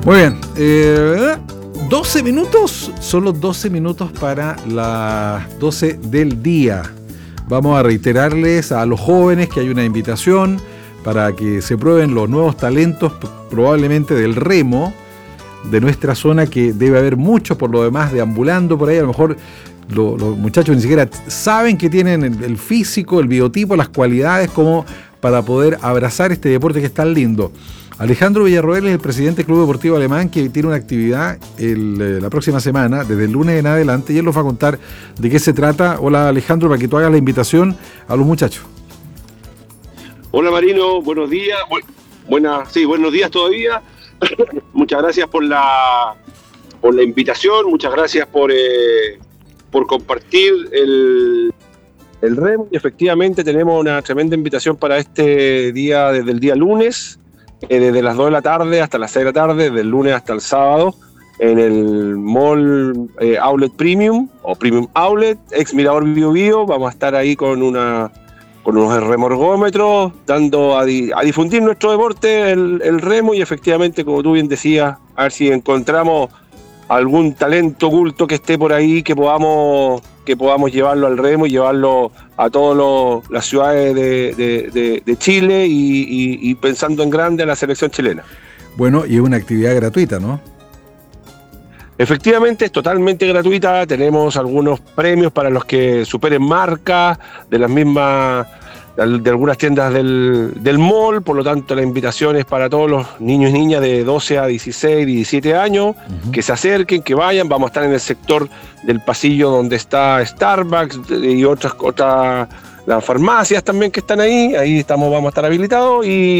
Muy bien. 12 minutos, solo 12 minutos para las 12 del día. Vamos a reiterarles a los jóvenes que hay una invitación para que se prueben los nuevos talentos, probablemente del remo de nuestra zona, que debe haber muchos por lo demás deambulando por ahí. A lo mejor los muchachos ni siquiera saben que tienen el físico, el biotipo, las cualidades como para poder abrazar este deporte que es tan lindo. Alejandro Villarroel es el presidente del Club Deportivo Alemán, que tiene una actividad la próxima semana, desde el lunes en adelante, y él nos va a contar de qué se trata. Hola Alejandro, para que tú hagas la invitación a los muchachos. Hola Marino, buenos días. Buenos días todavía. Muchas gracias por la invitación, muchas gracias por compartir el remo. Y efectivamente tenemos una tremenda invitación para este día, desde el día lunes, desde las 2 de la tarde hasta las 6 de la tarde, del lunes hasta el sábado, en el Mall Outlet Premium o Premium Outlet, ex Mirador Bio Bio. Vamos a estar ahí con unos remorgómetros, dando a difundir nuestro deporte, el remo, y efectivamente, como tú bien decías, a ver si encontramos algún talento oculto que esté por ahí, que podamos llevarlo al remo y llevarlo a todas las ciudades de Chile y pensando en grande a la selección chilena. Bueno, y es una actividad gratuita, ¿no? Efectivamente, es totalmente gratuita. Tenemos algunos premios para los que superen marca de algunas tiendas del mall. Por lo tanto, la invitación es para todos los niños y niñas de 12 a 16, 17 años, que se acerquen, que vayan. Vamos a estar en el sector del pasillo donde está Starbucks y otras las farmacias también que están ahí. Ahí vamos a estar habilitados, y